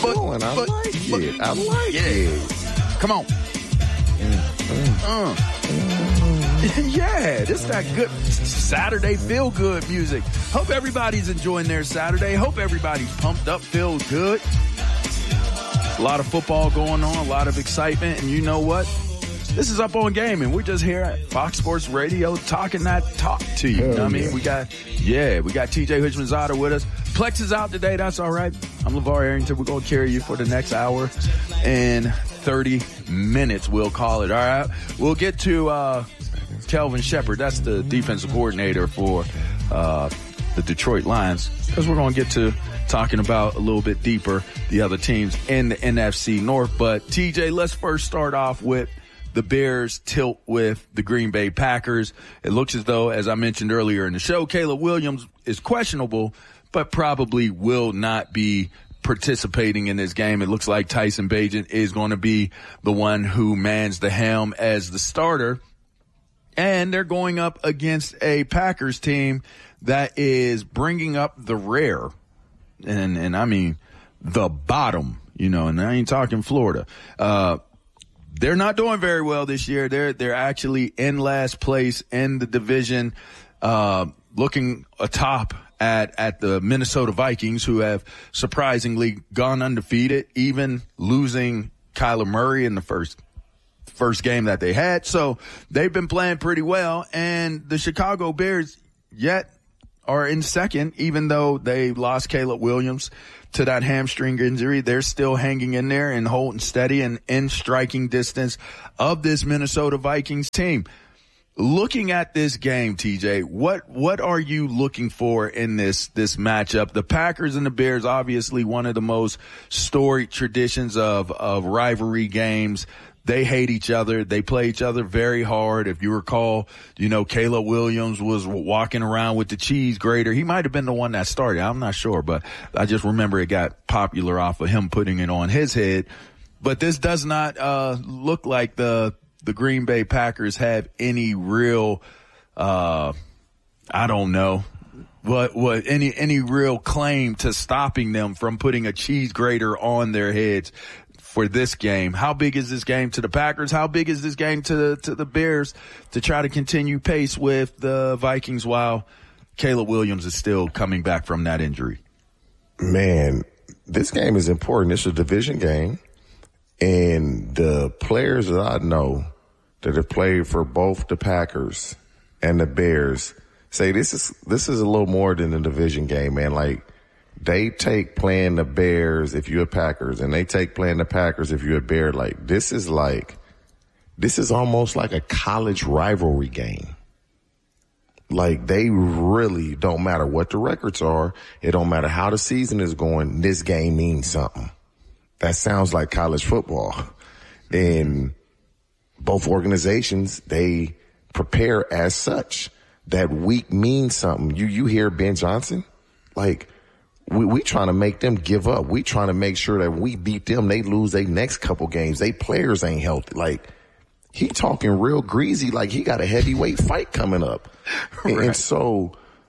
doing. I like it. Come on. Yeah, this is that good Saturday feel-good music. Hope everybody's enjoying their Saturday. Hope everybody's pumped up, feel good. A lot of football going on, a lot of excitement, and you know what? This is Up On Game, and we're just here at Fox Sports Radio talking that talk to you. You know what I mean? We got TJ Houshmandzadeh with us. Plex is out today. That's all right. I'm LeVar Arrington. We're going to carry you for the next hour and 30 minutes, we'll call it. All right. We'll get to Kelvin Sheppard. That's the defensive coordinator for the Detroit Lions, because we're going to get to talking about a little bit deeper the other teams in the NFC North. But, TJ, let's first start off with the Bears tilt with the Green Bay Packers. It looks as though, as I mentioned earlier in the show, Caleb Williams is questionable, but probably will not be participating in this game. It looks like Tyson Bagent is going to be the one who mans the helm as the starter. And they're going up against a Packers team that is bringing up the rear. And I mean the bottom, and I ain't talking Florida. They're not doing very well this year. They're actually in last place in the division, looking atop at the Minnesota Vikings, who have surprisingly gone undefeated, even losing Kyler Murray in the first game that they had. So they've been playing pretty well, and the Chicago Bears yet are in second, even though they lost Caleb Williams to that hamstring injury. They're still hanging in there and holding steady and in striking distance of this Minnesota Vikings team. Looking at this game, TJ, what are you looking for in this matchup? The Packers and the Bears, obviously one of the most storied traditions of rivalry games. They hate each other. They play each other very hard. If you recall, Caleb Williams was walking around with the cheese grater. He might have been the one that started. I'm not sure, but I just remember it got popular off of him putting it on his head. But this does not look like the Green Bay Packers have any real, I don't know, any real claim to stopping them from putting a cheese grater on their heads for this game. How big is this game to the Packers? How big is this game to the Bears to try to continue pace with the Vikings while Caleb Williams is still coming back from that injury? Man, this game is important. It's a division game, and the players that I know that have played for both the Packers and the Bears say this is a little more than a division game, man. Like, they take playing the Bears if you're Packers, and they take playing the Packers if you're a Bear. Like, this is almost like a college rivalry game. Like, they really don't matter what the records are. It don't matter how the season is going. This game means something. That sounds like college football. And both organizations, they prepare as such. That week means something. You hear Ben Johnson? Like, we trying to make them give up. We trying to make sure that we beat them. They lose their next couple games. They players ain't healthy. Like, he talking real greasy, like he got a heavyweight fight coming up. Right. And so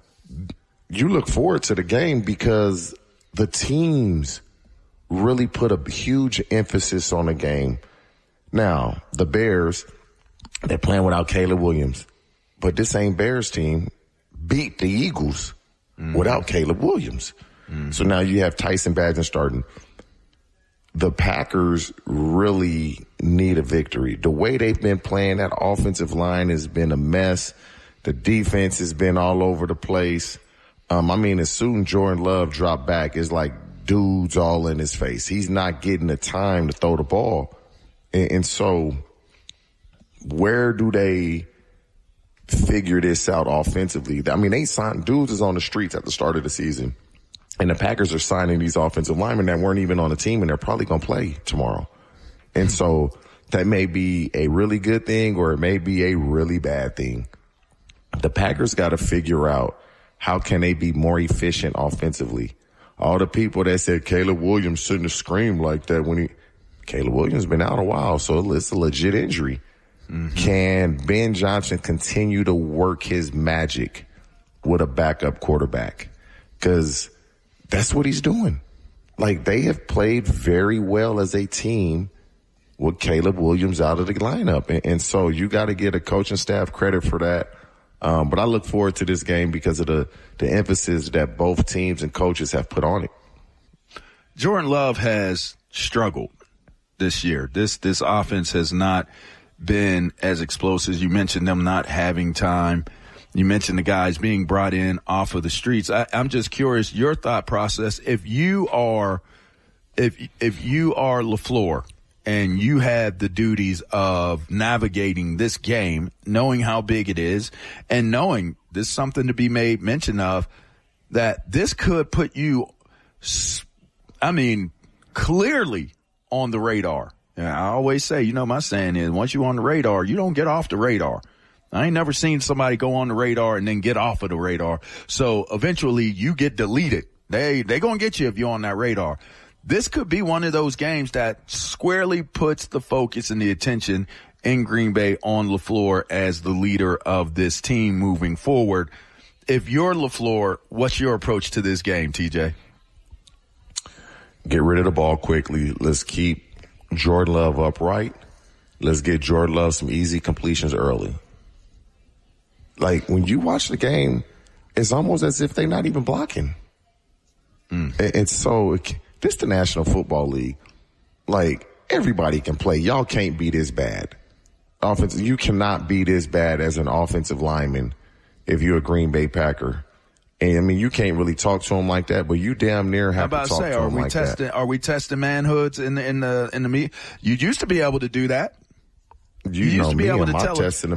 you look forward to the game because the teams really put a huge emphasis on the game. Now, the Bears, they're playing without Caleb Williams, but this same Bears team beat the Eagles without Caleb Williams. So now you have Tyson Bagent starting. The Packers really need a victory. The way they've been playing, that offensive line has been a mess. The defense has been all over the place. As soon as Jordan Love dropped back, it's like dudes all in his face. He's not getting the time to throw the ball. And so where do they figure this out offensively? They signed dudes is on the streets at the start of the season. And the Packers are signing these offensive linemen that weren't even on the team, and they're probably going to play tomorrow. And so that may be a really good thing, or it may be a really bad thing. The Packers got to figure out how can they be more efficient offensively. All the people that said Caleb Williams shouldn't have screamed like that Caleb Williams been out a while, so it's a legit injury. Can Ben Johnson continue to work his magic with a backup quarterback? Because that's what he's doing. Like, they have played very well as a team with Caleb Williams out of the lineup. And so you got to get a coaching staff credit for that. But I look forward to this game because of the emphasis that both teams and coaches have put on it. Jordan Love has struggled this year. This offense has not been as explosive. You mentioned them not having time. You mentioned the guys being brought in off of the streets. I'm just curious, your thought process, if you are LaFleur and you had the duties of navigating this game, knowing how big it is, and knowing this is something to be made mention of, that this could put you, clearly on the radar. And I always say, my saying is, once you're on the radar, you don't get off the radar. I ain't never seen somebody go on the radar and then get off of the radar. So eventually you get deleted. They gonna get you if you're on that radar. This could be one of those games that squarely puts the focus and the attention in Green Bay on LaFleur as the leader of this team moving forward. If you're LaFleur, what's your approach to this game, TJ? Get rid of the ball quickly. Let's keep Jordan Love upright. Let's get Jordan Love some easy completions early. Like, when you watch the game, it's almost as if they're not even blocking. And so this the National Football League. Like, everybody can play. Y'all can't be this bad. You cannot be this bad as an offensive lineman if you're a Green Bay Packer. And, you can't really talk to him like that, but you damn near have to talk to him like that. Are we testing manhoods in the meet? You used to be able to do that. You used to be able to tell testing